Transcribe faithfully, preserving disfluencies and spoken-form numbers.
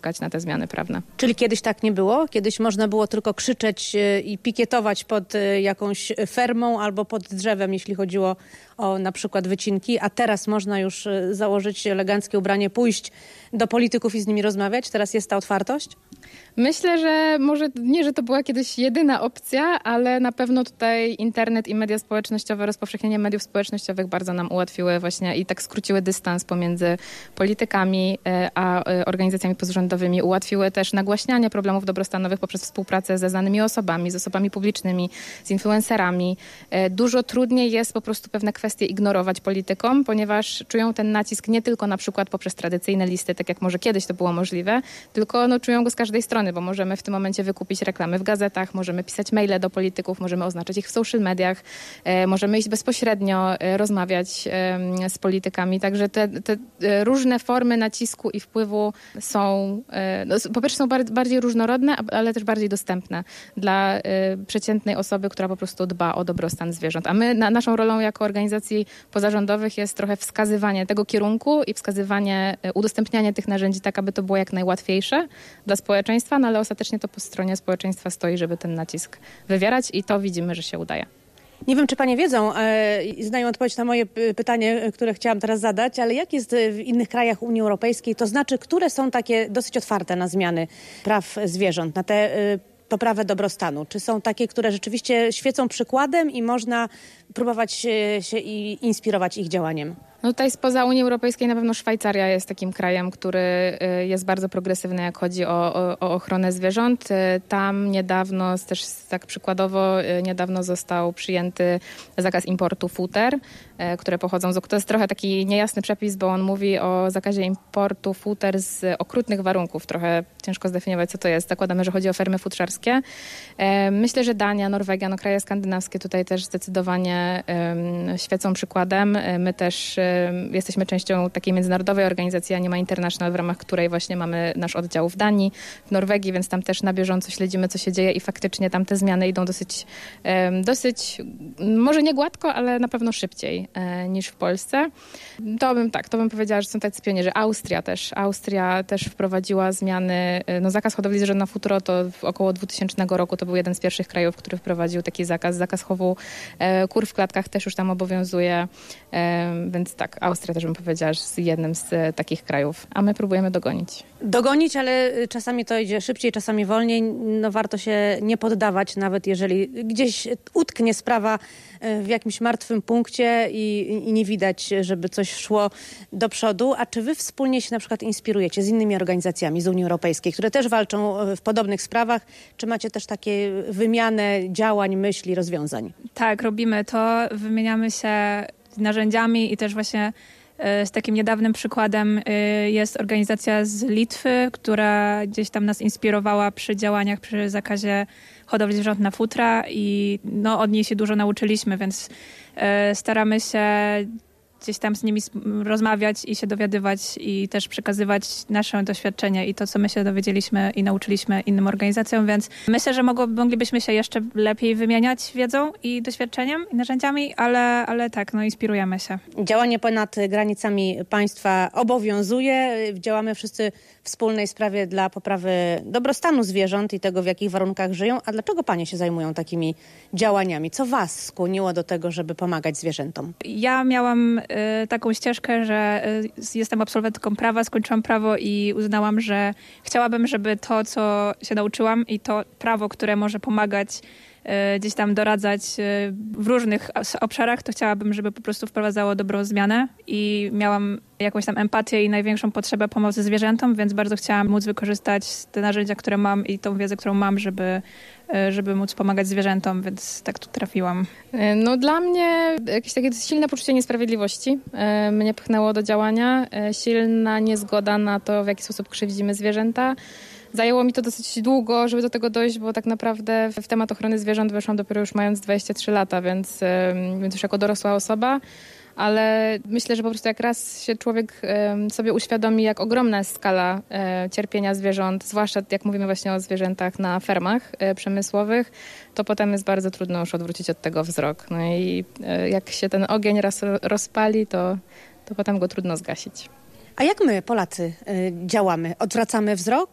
czekać na te zmiany prawne. Czyli kiedyś tak nie było? Kiedyś można było tylko krzyczeć i pikietować pod jakąś fermą albo pod drzewem, jeśli chodziło o na przykład wycinki, a teraz można już założyć eleganckie ubranie, pójść do polityków i z nimi rozmawiać? Teraz jest ta otwartość? Myślę, że może nie, że to była kiedyś jedyna opcja, ale na pewno tutaj internet i media społecznościowe, rozpowszechnienie mediów społecznościowych bardzo nam ułatwiły właśnie i tak skróciły dystans pomiędzy politykami a organizacjami pozarządowymi. Ułatwiły też nagłaśnianie problemów dobrostanowych poprzez współpracę ze znanymi osobami, z osobami publicznymi, z influencerami. Dużo trudniej jest po prostu pewne kwestie ignorować politykom, ponieważ czują ten nacisk nie tylko na przykład poprzez tradycyjne listy, tak jak może kiedyś to było możliwe, tylko no, czują go z każdej strony, bo możemy w tym momencie wykupić reklamy w gazetach, możemy pisać maile do polityków, możemy oznaczać ich w social mediach, e, możemy iść bezpośrednio e, rozmawiać e, z politykami. Także te, te e, różne formy nacisku i wpływu są, e, no, po pierwsze są bar- bardziej różnorodne, ale też bardziej dostępne dla e, przeciętnej osoby, która po prostu dba o dobrostan zwierząt. A my, na, naszą rolą jako organizacji pozarządowych jest trochę wskazywanie tego kierunku i wskazywanie, e, udostępnianie tych narzędzi tak, aby to było jak najłatwiejsze dla społeczeństwa, no ale ostatecznie to po stronie społeczeństwa stoi, żeby ten nacisk wywierać i to widzimy, że się udaje. Nie wiem, czy panie wiedzą i e, znają odpowiedź na moje pytanie, które chciałam teraz zadać, ale jak jest w innych krajach Unii Europejskiej, to znaczy, które są takie dosyć otwarte na zmiany praw zwierząt, na te e, poprawę dobrostanu? Czy są takie, które rzeczywiście świecą przykładem i można próbować się, się i inspirować ich działaniem? No tutaj spoza Unii Europejskiej na pewno Szwajcaria jest takim krajem, który jest bardzo progresywny, jak chodzi o, o, o ochronę zwierząt. Tam niedawno, też tak przykładowo, niedawno został przyjęty zakaz importu futer, które pochodzą z... To jest trochę taki niejasny przepis, bo on mówi o zakazie importu futer z okrutnych warunków. Trochę ciężko zdefiniować, co to jest. Zakładamy, że chodzi o fermy futrzarskie. Myślę, że Dania, Norwegia, no kraje skandynawskie tutaj też zdecydowanie um, świecą przykładem. My też jesteśmy częścią takiej międzynarodowej organizacji Anima International, w ramach której właśnie mamy nasz oddział w Danii, w Norwegii, więc tam też na bieżąco śledzimy, co się dzieje i faktycznie tam te zmiany idą dosyć, dosyć może nie gładko, ale na pewno szybciej niż w Polsce. To bym tak, to bym powiedziała, że są tacy pionierzy. Austria też. Austria też wprowadziła zmiany, no zakaz hodowli zwierząt na futro to około dwutysięcznego roku to był jeden z pierwszych krajów, który wprowadził taki zakaz. Zakaz chowu kur w klatkach też już tam obowiązuje, więc tak, Austria też bym powiedziała, że jest jednym z takich krajów, a my próbujemy dogonić. Dogonić, ale czasami to idzie szybciej, czasami wolniej. No warto się nie poddawać, nawet jeżeli gdzieś utknie sprawa w jakimś martwym punkcie i, i nie widać, żeby coś szło do przodu. A czy wy wspólnie się na przykład inspirujecie z innymi organizacjami z Unii Europejskiej, które też walczą w podobnych sprawach? Czy macie też takie wymianę działań, myśli, rozwiązań? Tak, robimy to. Wymieniamy się narzędziami i też właśnie z takim niedawnym przykładem jest organizacja z Litwy, która gdzieś tam nas inspirowała przy działaniach przy zakazie hodowli zwierząt na futra i no, od niej się dużo nauczyliśmy, więc staramy się gdzieś tam z nimi rozmawiać i się dowiadywać i też przekazywać nasze doświadczenie i to, co my się dowiedzieliśmy i nauczyliśmy innym organizacjom, więc myślę, że mogło, moglibyśmy się jeszcze lepiej wymieniać wiedzą i doświadczeniem i narzędziami, ale, ale tak, no inspirujemy się. Działanie ponad granicami państwa obowiązuje. Działamy wszyscy w wspólnej sprawie dla poprawy dobrostanu zwierząt i tego, w jakich warunkach żyją. A dlaczego panie się zajmują takimi działaniami? Co was skłoniło do tego, żeby pomagać zwierzętom? Ja miałam taką ścieżkę, że jestem absolwentką prawa, skończyłam prawo i uznałam, że chciałabym, żeby to, co się nauczyłam i to prawo, które może pomagać gdzieś tam doradzać w różnych obszarach, to chciałabym, żeby po prostu wprowadzało dobrą zmianę i miałam jakąś tam empatię i największą potrzebę pomocy zwierzętom, więc bardzo chciałam móc wykorzystać te narzędzia, które mam i tą wiedzę, którą mam, żeby, żeby móc pomagać zwierzętom, więc tak tu trafiłam. No dla mnie jakieś takie silne poczucie niesprawiedliwości mnie pchnęło do działania, silna niezgoda na to, w jaki sposób krzywdzimy zwierzęta. Zajęło mi to dosyć długo, żeby do tego dojść, bo tak naprawdę w temat ochrony zwierząt weszłam dopiero już mając dwadzieścia trzy lata, więc, więc już jako dorosła osoba. Ale myślę, że po prostu jak raz się człowiek sobie uświadomi, jak ogromna jest skala cierpienia zwierząt, zwłaszcza jak mówimy właśnie o zwierzętach na fermach przemysłowych, to potem jest bardzo trudno już odwrócić od tego wzrok. No i jak się ten ogień raz rozpali, to, to potem go trudno zgasić. A jak my, Polacy, y, działamy? Odwracamy wzrok?